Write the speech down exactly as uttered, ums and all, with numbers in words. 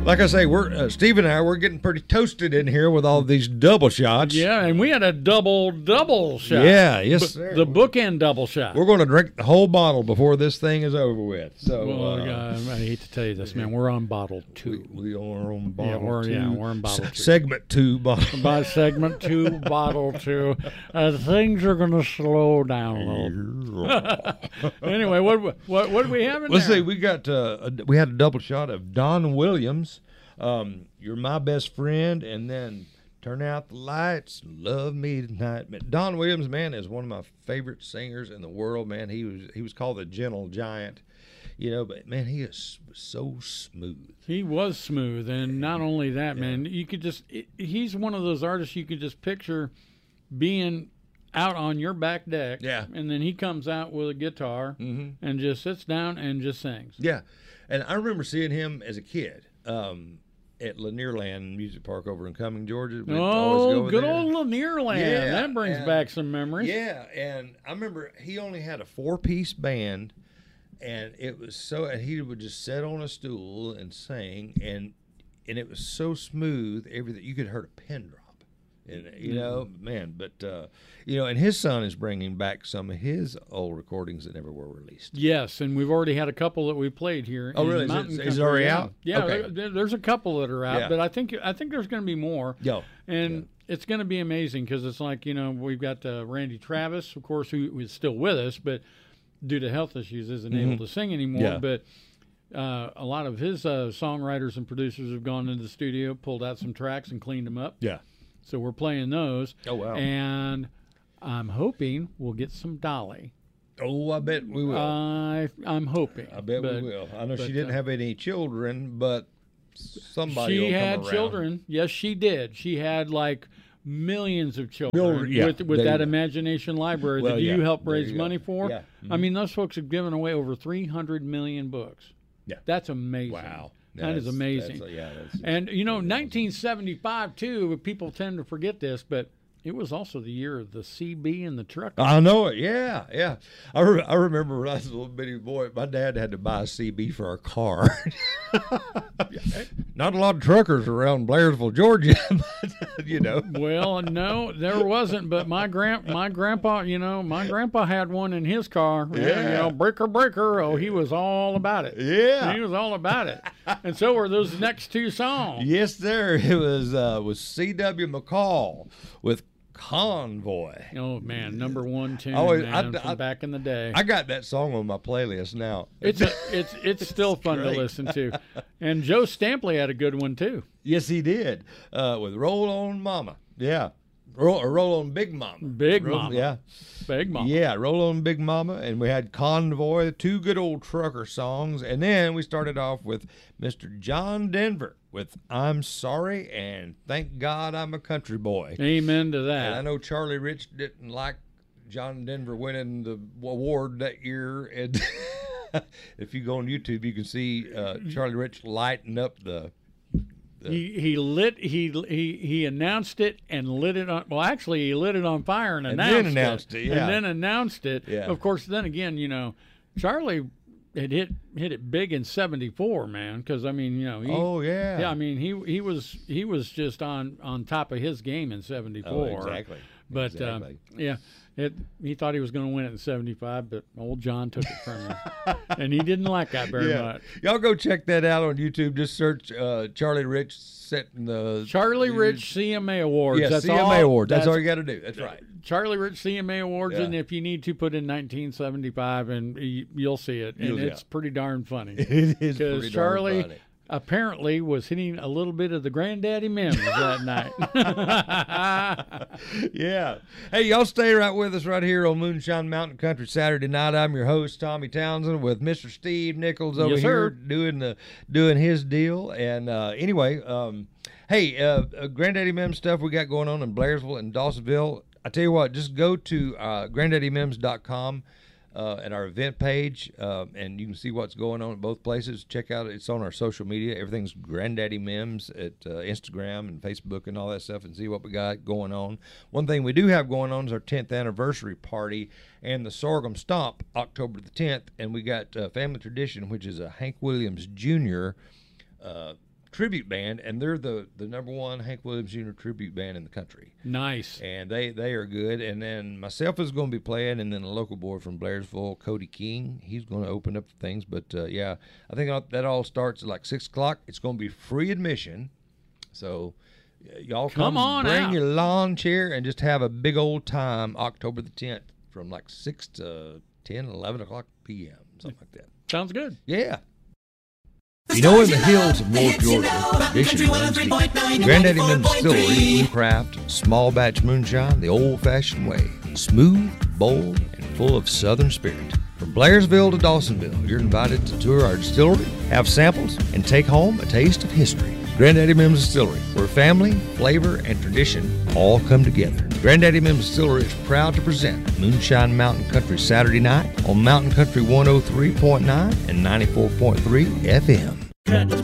Like I say, we're uh, Steve and I, we're getting pretty toasted in here with all these double shots. Yeah, and we had a double double shot. Yeah, yes, B- sir. The bookend double shot. We're going to drink the whole bottle before this thing is over with. So, well, uh, uh, I hate to tell you this, man. We're on bottle two. we, we are on bottle Yeah, we're two. yeah, we're on bottle S- two. segment two bottle. By segment two, bottle two. Uh, things are going to slow down a little. Anyway, what what what do we have in Let's there? see. We got uh, a, we had a double shot of Don Williams. Um, You're My Best Friend, and then Turn Out the Lights, Love Me Tonight. Man, Don Williams, man, is one of my favorite singers in the world, man. He was he was called the Gentle Giant, you know, but man, he is so smooth. He was smooth, and not only that, yeah. man, you could just it, he's one of those artists you could just picture being out on your back deck, yeah, and then he comes out with a guitar mm-hmm. and just sits down and just sings. Yeah, and I remember seeing him as a kid. Um, at Lanierland Music Park over in Cumming, Georgia. We'd oh, good there. old Lanierland. Yeah, that brings and, back some memories. Yeah, and I remember he only had a four-piece band, and it was so, and he would just sit on a stool and sing, and and it was so smooth, everything, you could hear a pin drop. And, you know, man, but, uh, you know, and his son is bringing back some of his old recordings that never were released. Yes, and we've already had a couple that we played here. Oh, really? Is it, is it already yeah. out? Yeah, okay. there, there's a couple that are out, yeah. but I think I think there's going to be more. Yo. And yeah. it's going to be amazing because it's like, you know, we've got uh, Randy Travis, of course, who is still with us, but due to health issues isn't mm-hmm. able to sing anymore. Yeah. But uh, a lot of his uh, songwriters and producers have gone into the studio, pulled out some tracks and cleaned them up. Yeah. So we're playing those. Oh, wow. And I'm hoping we'll get some Dolly. Oh, I bet we will. I, I'm hoping. I bet but, we will. I know but, she didn't uh, have any children, but somebody She will come had around. children. Yes, she did. She had like millions of children Mil- yeah, with, with they, that Imagination Library well, that yeah, you helped there raise you money go. for. Yeah. Mm-hmm. I mean, those folks have given away over three hundred million books. Yeah. That's amazing. Wow. That is amazing. That's, yeah, that's, and, you know, nineteen seventy-five, too, people tend to forget this, but it was also the year of the C B and the truck. I know it. Yeah, yeah. I, re- I remember when I was a little bitty boy, my dad had to buy a C B for our car. Not a lot of truckers around Blairsville, Georgia, but, you know. Well, no, there wasn't. But my grand, my grandpa, you know, my grandpa had one in his car. Yeah. And, you know, breaker, breaker. Oh, he was all about it. Yeah. He was all about it. And so were those next two songs. Yes, sir. It was uh, was C W McCall with Convoy. Oh man, number one tune, Always, man, I, from I, back in the day. I got that song on my playlist now. It's a, it's it's still It's fun great. to listen to. And Joe Stampley had a good one too. Yes, he did. Uh, with Roll On Mama. Yeah. Roll, or roll On Big Mama. Big roll, Mama. Yeah. Big Mama. Yeah, Roll On Big Mama. And we had Convoy, two good old trucker songs. And then we started off with Mister John Denver with I'm Sorry and Thank God I'm a Country Boy. Amen to And I that. know Charlie Rich didn't like John Denver winning the award that year. And if you go on YouTube, you can see uh, Charlie Rich lighting up the. the He he lit he he he announced it and lit it on. Well, actually, he lit it on fire and And announced, then announced it, yeah. and then announced it. Yeah. Of course, then again, you know, Charlie had hit hit it big in seventy-four, man. Because I mean, you know, he, oh yeah, yeah, I mean, he he was he was just on on top of his game in seventy-four. Oh, exactly. But exactly. Uh, yeah, it, he thought he was going to win it in seventy-five, but old John took it from him, and he didn't like that very yeah. much. Y'all go check that out on YouTube. Just search uh, Charlie Rich setting the Charlie Rich C M A Awards. Yeah, that's C M A all, Awards. That's, all you got to do. That's right. Charlie Rich C M A Awards, Yeah. and if you need to, put in nineteen seventy-five, and you, you'll see it, and You'll- it's yeah. pretty darn funny. It is pretty Because darn Charlie funny. apparently was hitting a little bit of the Granddaddy Mims that night. Yeah. Hey, y'all stay right with us right here on Moonshine Mountain Country Saturday night. I'm your host, Tommy Townsend, with Mister Steve Nichols over Yes, here sir. doing the doing his deal. And uh, anyway, um, hey, uh, uh, Granddaddy Mims stuff we got going on in Blairsville and Dawsonville. I tell you what, just go to uh, granddaddy mims dot com. Uh, at our event page, uh, and you can see what's going on at both places. Check out, it's on our social media. Everything's Granddaddy Mims at uh, Instagram and Facebook and all that stuff, and see what we got going on. One thing we do have going on is our tenth anniversary party and the Sorghum Stomp, October the tenth, and we got uh, Family Tradition, which is a Hank Williams Junior uh, tribute band, and they're the, the number one Hank Williams Junior tribute band in the country. Nice. And they, they are good. And then myself is going to be playing, and then a local boy from Blairsville, Cody King, he's going to open up things. But, uh, yeah, I think that all starts at like six o'clock. It's going to be free admission. So y'all come, come on bring out. your lawn chair and just have a big old time October the tenth from like six to ten, eleven o'clock p m, something like that. Sounds good. Yeah. You know, in the hills of North Georgia, tradition runs deep. Granddaddy Mim Distillery, Blue Craft, small batch moonshine, the old-fashioned way. Smooth, bold, and full of southern spirit. From Blairsville to Dawsonville, you're invited to tour our distillery, have samples, and take home a taste of history. Granddaddy Mim's Distillery, where family, flavor, and tradition all come together. Granddaddy Mim's Distillery is proud to present Moonshine Mountain Country Saturday night on Mountain Country one oh three point nine and ninety-four point three F M.